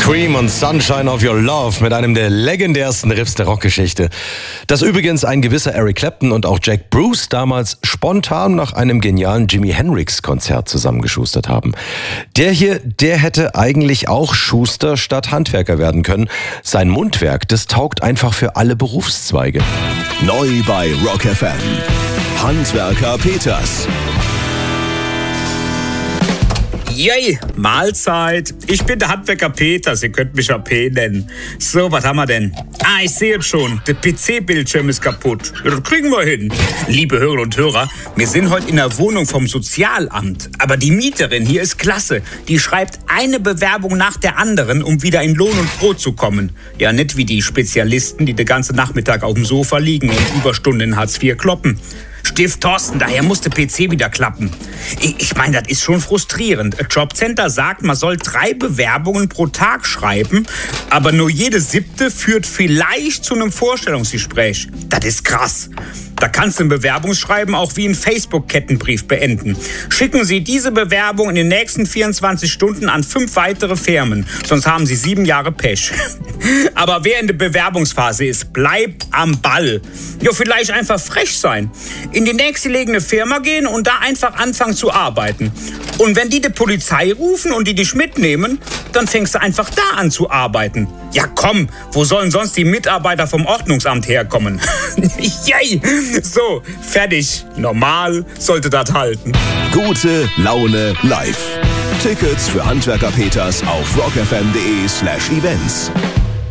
Cream und Sunshine of Your Love mit einem der legendärsten Riffs der Rockgeschichte. Das übrigens ein gewisser Eric Clapton und auch Jack Bruce damals spontan nach einem genialen Jimi Hendrix-Konzert zusammengeschustert haben. Der hätte eigentlich auch Schuster statt Handwerker werden können. Sein Mundwerk, das taugt einfach für alle Berufszweige. Neu bei Rock FM. Handwerker Peters. Yay, Mahlzeit. Ich bin der Handwerker Peters, ihr könnt mich AP nennen. So, was haben wir denn? Ich sehe jetzt schon, der PC-Bildschirm ist kaputt. Ja, das kriegen wir hin. Liebe Hörerinnen und Hörer, wir sind heute in der Wohnung vom Sozialamt. Aber die Mieterin hier ist klasse. Die schreibt eine Bewerbung nach der anderen, um wieder in Lohn und Brot zu kommen. Ja, nicht wie die Spezialisten, die den ganzen Nachmittag auf dem Sofa liegen und Überstunden in Hartz IV kloppen. Stift Thorsten, daher muss der PC wieder klappen. Ich meine, das ist schon frustrierend. Ein Jobcenter sagt, man soll 3 Bewerbungen pro Tag schreiben, aber nur jede 7. führt vielleicht zu einem Vorstellungsgespräch. Das ist krass. Da kannst du ein Bewerbungsschreiben auch wie einen Facebook-Kettenbrief beenden. Schicken Sie diese Bewerbung in den nächsten 24 Stunden an 5 weitere Firmen, sonst haben Sie 7 Jahre Pech. Aber wer in der Bewerbungsphase ist, bleibt am Ball. Ja, vielleicht einfach frech sein. In die nächstgelegene Firma gehen und da einfach anfangen zu arbeiten. Und wenn die Polizei rufen und die dich mitnehmen, dann fängst du einfach da an zu arbeiten. Ja komm, wo sollen sonst die Mitarbeiter vom Ordnungsamt herkommen? Yay! So, fertig. Normal sollte das halten. Gute Laune live. Tickets für Handwerker Peters auf rockfm.de/events.